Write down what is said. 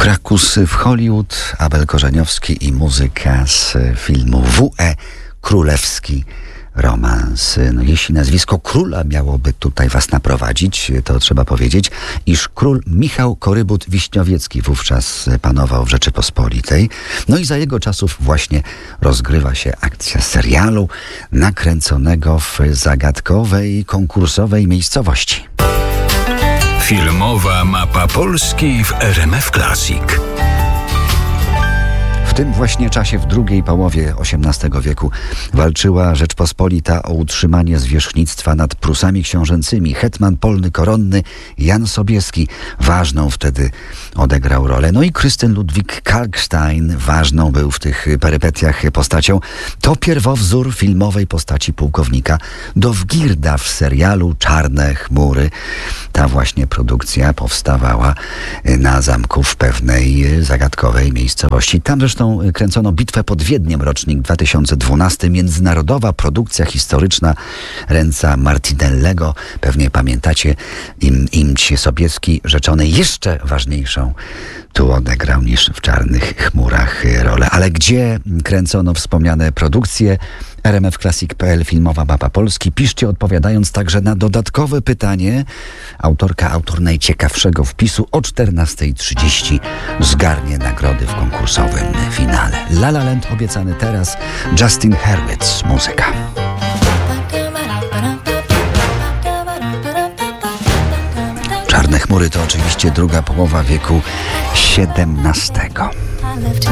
Krakus w Hollywood, Abel Korzeniowski i muzyka z filmu W.E. Królewski romans. No, jeśli nazwisko króla miałoby tutaj was naprowadzić, to trzeba powiedzieć, iż król Michał Korybut-Wiśniowiecki wówczas panował w Rzeczypospolitej. No i za jego czasów właśnie rozgrywa się akcja serialu nakręconego w zagadkowej, konkursowej miejscowości. Filmowa mapa Polski w RMF Classic. W tym właśnie czasie, w drugiej połowie XVIII wieku, walczyła Rzeczpospolita o utrzymanie zwierzchnictwa nad Prusami książęcymi. Hetman polny koronny Jan Sobieski ważną wtedy odegrał rolę. No i Krystyn Ludwik Kalkstein ważną był w tych perypetiach postacią. To pierwowzór filmowej postaci pułkownika Dowgirda w serialu Czarne chmury. Ta właśnie produkcja powstawała na zamku w pewnej zagadkowej miejscowości. Tam zresztą kręcono Bitwę pod Wiedniem, rocznik 2012. Międzynarodowa produkcja historyczna Renza Martinellego. Pewnie pamiętacie, Imć Sobieski rzeczony jeszcze ważniejszą tu odegrał niż w Czarnych chmurach rolę. Ale gdzie kręcono wspomniane produkcje? RMFClassic.pl, filmowa mapa Polski. Piszcie, odpowiadając także na dodatkowe pytanie. Autor najciekawszego wpisu o 14:30 zgarnie nagrody w konkursowym finale. La La Land obiecany teraz. Justin Hurwitz, muzyka. Czarne chmury to oczywiście druga połowa wieku XVII.